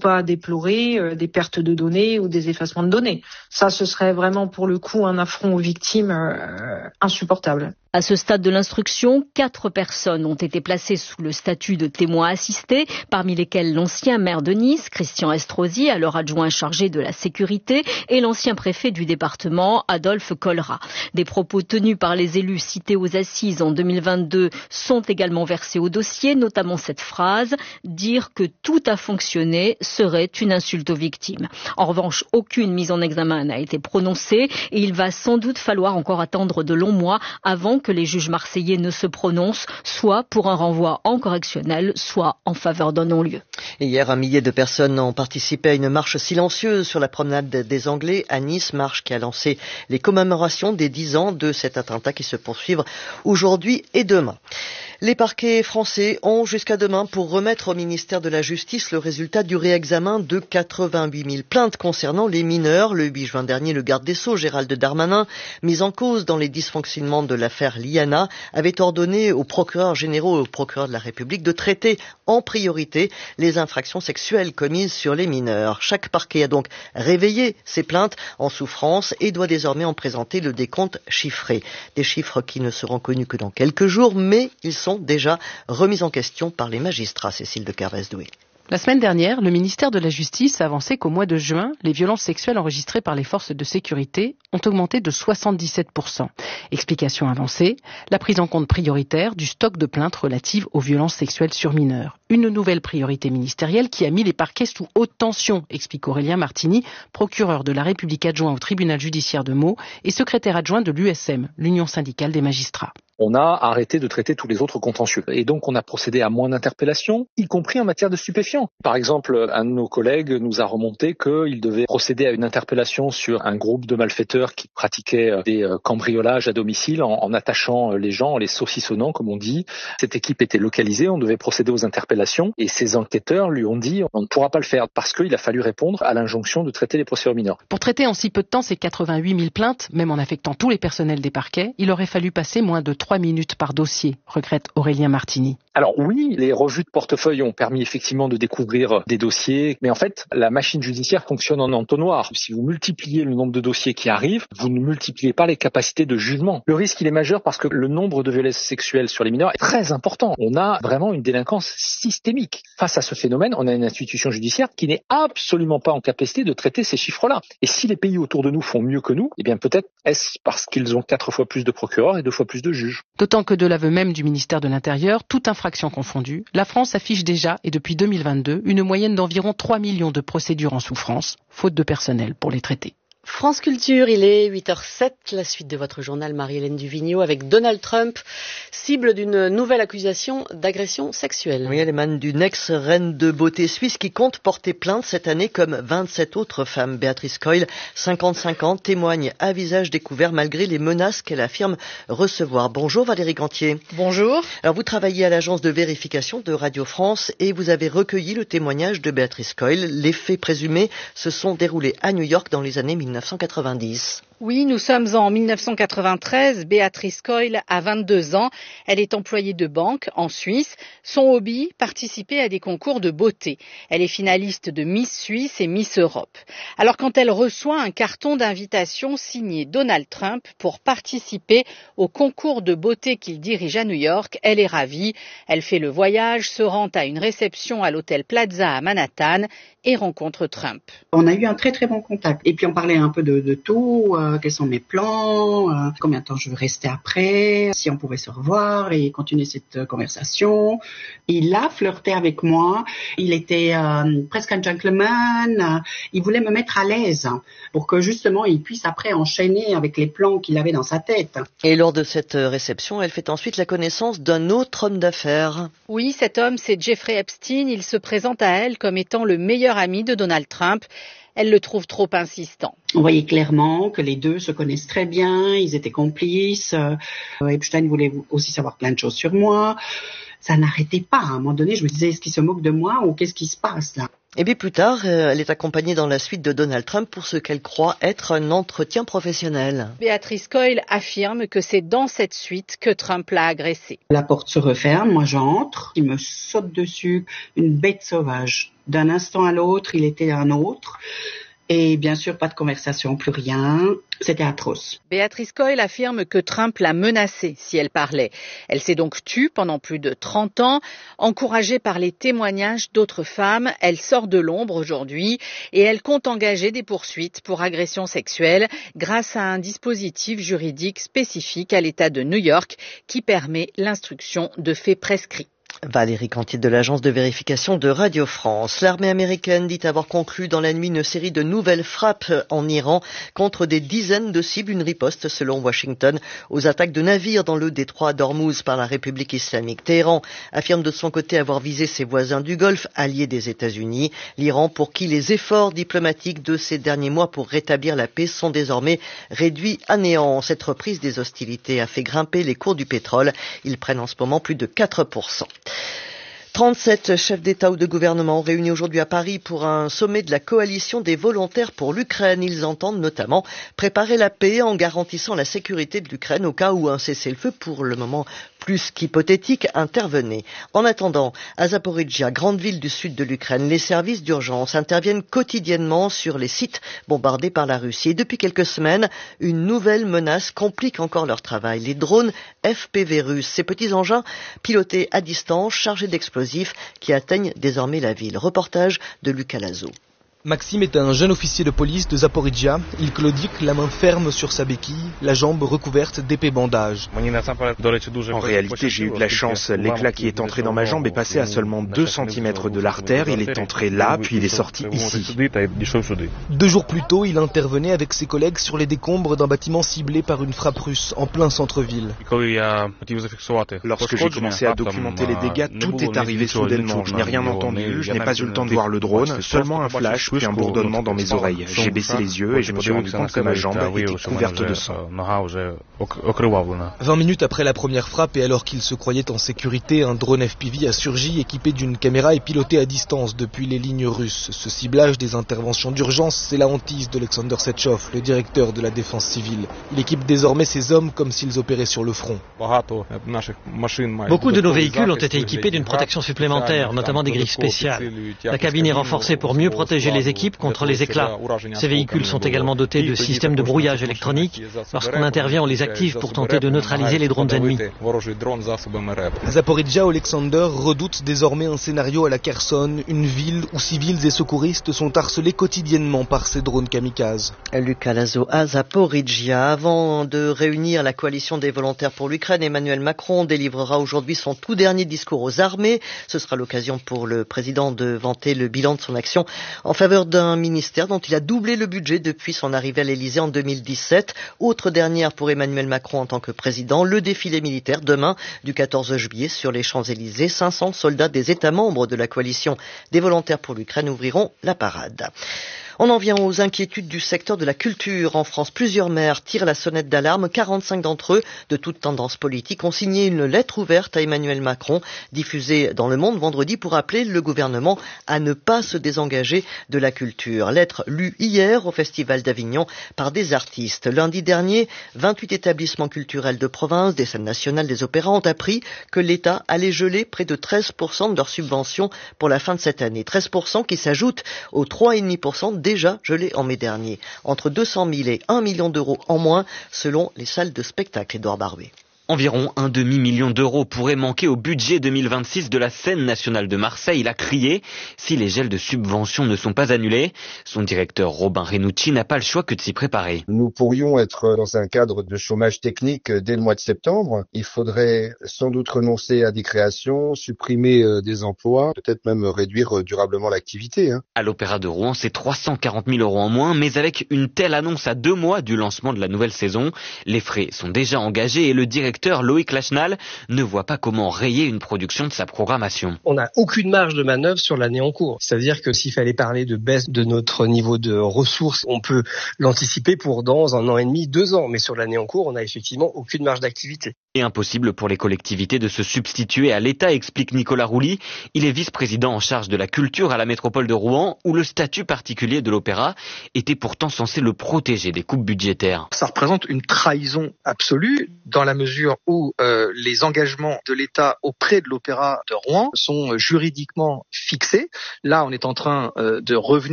pas déplorer des pertes de données ou des effacements de données. Ça, ce serait vraiment pour le coup un affront aux victimes insupportable. À ce stade de l'instruction, 4 personnes ont été placées sous le statut de témoins assistés, parmi lesquels l'ancien maire de Nice, Christian Estrosi, alors adjoint chargé de la sécurité, et l'ancien préfet du département, Adolphe Colrat. Des propos tenus par les élus cités aux assises en 2022 sont également versés au dossier, notamment cette phrase « Dire que tout a fonctionné serait une insulte aux victimes ». En revanche, aucune mise en examen n'a été prononcée et il va sans doute falloir encore attendre de longs mois avant que les juges marseillais ne se prononcent, soit pour un renvoi en correctionnel, soit en faveur d'un non-lieu. Et hier, 1 millier de personnes ont participé à une marche silencieuse sur la promenade des Anglais à Nice, marche qui a lancé les commémorations des 10 ans de cet attentat qui se poursuivent aujourd'hui et demain. Les parquets français ont jusqu'à demain pour remettre au ministère de la Justice le résultat du réexamen de 88 000 plaintes concernant les mineurs. Le 8 juin dernier, le garde des Sceaux, Gérald Darmanin, mis en cause dans les dysfonctionnements de l'affaire Liana, avait ordonné aux procureurs généraux et aux procureurs de la République de traiter en priorité les infractions sexuelles commises sur les mineurs. Chaque parquet a donc réveillé ses plaintes en souffrance et doit désormais en présenter le décompte chiffré. Des chiffres qui ne seront connus que dans quelques jours, mais ils sont déjà remis en question par les magistrats. Cécile de Carvez-Doué. La semaine dernière, le ministère de la Justice a avancé qu'au mois de juin, les violences sexuelles enregistrées par les forces de sécurité ont augmenté de 77%. Explication avancée, la prise en compte prioritaire du stock de plaintes relatives aux violences sexuelles sur mineurs. Une nouvelle priorité ministérielle qui a mis les parquets sous haute tension, explique Aurélien Martini, procureur de la République adjoint au tribunal judiciaire de Meaux et secrétaire adjoint de l'USM, l'Union syndicale des magistrats. On a arrêté de traiter tous les autres contentieux. Et donc, on a procédé à moins d'interpellations, y compris en matière de stupéfiants. Par exemple, un de nos collègues nous a remonté qu'il devait procéder à une interpellation sur un groupe de malfaiteurs qui pratiquaient des cambriolages à domicile en attachant les gens, en les saucissonnant, comme on dit. Cette équipe était localisée, on devait procéder aux interpellations. Et ces enquêteurs lui ont dit on ne pourra pas le faire parce qu'il a fallu répondre à l'injonction de traiter les procédures mineures. Pour traiter en si peu de temps ces 88 000 plaintes, même en affectant tous les personnels des parquets, il aurait fallu passer moins de 3 minutes par dossier, regrette Aurélien Martini. Alors oui, les revues de portefeuille ont permis effectivement de découvrir des dossiers, mais en fait, la machine judiciaire fonctionne en entonnoir. Si vous multipliez le nombre de dossiers qui arrivent, vous ne multipliez pas les capacités de jugement. Le risque, il est majeur parce que le nombre de violences sexuelles sur les mineurs est très important. On a vraiment une délinquance systémique. Face à ce phénomène, on a une institution judiciaire qui n'est absolument pas en capacité de traiter ces chiffres-là. Et si les pays autour de nous font mieux que nous, eh bien peut-être est-ce parce qu'ils ont 4 fois plus de procureurs et 2 fois plus de juges. D'autant que de l'aveu même du ministère de l'Intérieur, toute infraction confondue, la France affiche déjà, et depuis 2022, une moyenne d'environ 3 millions de procédures en souffrance, faute de personnel pour les traiter. France Culture, il est 8h07, la suite de votre journal Marie-Hélène Duvigneau avec Donald Trump, cible d'une nouvelle accusation d'agression sexuelle. Oui, elle émane d'une ex-reine de beauté suisse qui compte porter plainte cette année comme 27 autres femmes. Béatrice Coyle, 55 ans, témoigne à visage découvert malgré les menaces qu'elle affirme recevoir. Bonjour Valérie Gantier. Bonjour. Alors vous travaillez à l'agence de vérification de Radio France et vous avez recueilli le témoignage de Béatrice Coyle. Les faits présumés se sont déroulés à New York dans les années 1990. Oui, nous sommes en 1993. Béatrice Coyle a 22 ans. Elle est employée de banque en Suisse. Son hobby, participer à des concours de beauté. Elle est finaliste de Miss Suisse et Miss Europe. Alors quand elle reçoit un carton d'invitation signé Donald Trump pour participer au concours de beauté qu'il dirige à New York, elle est ravie. Elle fait le voyage, se rend à une réception à l'hôtel Plaza à Manhattan et rencontre Trump. On a eu un très très bon contact. Et puis on parlait un peu de tout, quels sont mes plans, combien de temps je veux rester après, si on pouvait se revoir et continuer cette conversation. Il a flirté avec moi, il était presque un gentleman, il voulait me mettre à l'aise pour que justement il puisse après enchaîner avec les plans qu'il avait dans sa tête. Et lors de cette réception, elle fait ensuite la connaissance d'un autre homme d'affaires. Oui, cet homme, c'est Jeffrey Epstein. Il se présente à elle comme étant le meilleur ami de Donald Trump. Elle le trouve trop insistant. On voyait clairement que les deux se connaissent très bien, ils étaient complices. Epstein voulait aussi savoir plein de choses sur moi. Ça n'arrêtait pas. À un moment donné, je me disais, est-ce qu'il se moque de moi ou qu'est-ce qui se passe là ? Et bien plus tard, elle est accompagnée dans la suite de Donald Trump pour ce qu'elle croit être un entretien professionnel. Béatrice Coyle affirme que c'est dans cette suite que Trump l'a agressée. La porte se referme, moi j'entre, il me saute dessus, une bête sauvage. D'un instant à l'autre, il était un autre. Et bien sûr, pas de conversation, plus rien. C'était atroce. Béatrice Coyle affirme que Trump l'a menacée si elle parlait. Elle s'est donc tue pendant plus de 30 ans. Encouragée par les témoignages d'autres femmes, elle sort de l'ombre aujourd'hui et elle compte engager des poursuites pour agression sexuelle grâce à un dispositif juridique spécifique à l'État de New York qui permet l'instruction de faits prescrits. Valérie Cantil de l'agence de vérification de Radio France. L'armée américaine dit avoir conclu dans la nuit une série de nouvelles frappes en Iran contre des dizaines de cibles, une riposte selon Washington aux attaques de navires dans le détroit d'Ormuz par la République islamique. Téhéran affirme de son côté avoir visé ses voisins du Golfe, alliés des États-Unis. L'Iran, pour qui les efforts diplomatiques de ces derniers mois pour rétablir la paix sont désormais réduits à néant. Cette reprise des hostilités a fait grimper les cours du pétrole. Ils prennent en ce moment plus de 4%. 37 chefs d'État ou de gouvernement réunis aujourd'hui à Paris pour un sommet de la coalition des volontaires pour l'Ukraine. Ils entendent notamment préparer la paix en garantissant la sécurité de l'Ukraine au cas où un cessez-le-feu, pour le moment plus qu'hypothétique, intervenait. En attendant, à Zaporijia, grande ville du sud de l'Ukraine, les services d'urgence interviennent quotidiennement sur les sites bombardés par la Russie. Et depuis quelques semaines, une nouvelle menace complique encore leur travail. Les drones FPV russes, ces petits engins pilotés à distance, chargés d'explosifs, qui atteignent désormais la ville. Reportage de Lucas Lazo. Maxime est un jeune officier de police de Zaporijia. Il claudique, la main ferme sur sa béquille, la jambe recouverte d'épais bandages. En réalité, j'ai eu de la chance. L'éclat qui est entré dans ma jambe est passé à seulement 2 cm de l'artère. Il est entré là, puis il est sorti ici. 2 jours plus tôt, il intervenait avec ses collègues sur les décombres d'un bâtiment ciblé par une frappe russe en plein centre-ville. Lorsque j'ai commencé à documenter les dégâts, tout est arrivé soudainement. Je n'ai rien entendu, je n'ai pas eu le temps de voir le drone, seulement un flash, puis un bourdonnement dans mes oreilles. J'ai baissé les yeux et je me suis rendu compte que ma jambe était couverte de sang. 20 minutes après la première frappe et alors qu'il se croyait en sécurité, un drone FPV a surgi équipé d'une caméra et piloté à distance depuis les lignes russes. Ce ciblage des interventions d'urgence, c'est la hantise d'Alexander Setchov, le directeur de la défense civile. Il équipe désormais ses hommes comme s'ils opéraient sur le front. Beaucoup de nos véhicules ont été équipés d'une protection supplémentaire, notamment des griffes spéciales. La cabine est renforcée pour mieux protéger les équipes contre les éclats. Ces véhicules sont également dotés de systèmes de brouillage électronique. Lorsqu'on intervient, on les active pour tenter de neutraliser les drones ennemis. À Zaporijia, Alexander redoute désormais un scénario à la Kherson, une ville où civils et secouristes sont harcelés quotidiennement par ces drones kamikazes. Lucas Lazo à Zaporijia. Avant de réunir la coalition des volontaires pour l'Ukraine, Emmanuel Macron délivrera aujourd'hui son tout dernier discours aux armées. Ce sera l'occasion pour le président de vanter le bilan de son action en faveur d'un ministère dont il a doublé le budget depuis son arrivée à l'Elysée en 2017. Autre dernière pour Emmanuel Macron en tant que président, le défilé militaire demain du 14 juillet sur les Champs-Élysées. 500 soldats des États membres de la coalition des volontaires pour l'Ukraine ouvriront la parade. On en vient aux inquiétudes du secteur de la culture. En France, plusieurs maires tirent la sonnette d'alarme. 45 d'entre eux, de toute tendance politique, ont signé une lettre ouverte à Emmanuel Macron, diffusée dans Le Monde vendredi pour appeler le gouvernement à ne pas se désengager de la culture. Lettre lue hier au Festival d'Avignon par des artistes. Lundi dernier, 28 établissements culturels de province, des scènes nationales, des opéras ont appris que l'État allait geler près de 13% de leurs subventions pour la fin de cette année. 13% qui s'ajoutent aux 3,5% déjà gelé en mai dernier. Entre 200 000 et 1 million d'euros en moins selon les salles de spectacle. Édouard Barouet. Environ un demi-million d'euros pourraient manquer au budget 2026 de la scène nationale de Marseille. Il a crié si les gels de subventions ne sont pas annulés. Son directeur Robin Renucci n'a pas le choix que de s'y préparer. Nous pourrions être dans un cadre de chômage technique dès le mois de septembre. Il faudrait sans doute renoncer à des créations, supprimer des emplois, peut-être même réduire durablement l'activité. À l'Opéra de Rouen, c'est 340 000 euros en moins, mais avec une telle annonce à 2 mois du lancement de la nouvelle saison, les frais sont déjà engagés et le directeur directeur Loïc Lachenal ne voit pas comment rayer une production de sa programmation. On n'a aucune marge de manœuvre sur l'année en cours. C'est-à-dire que s'il fallait parler de baisse de notre niveau de ressources, on peut l'anticiper pour dans 1 an et demi, 2 ans. Mais sur l'année en cours, on n'a effectivement aucune marge d'activité. Et impossible pour les collectivités de se substituer à l'État, explique Nicolas Rouly. Il est vice-président en charge de la culture à la métropole de Rouen, où le statut particulier de l'opéra était pourtant censé le protéger des coupes budgétaires. Ça représente une trahison absolue dans la mesure où les engagements de l'État auprès de l'opéra de Rouen sont juridiquement fixés. Là, on est en train de revenir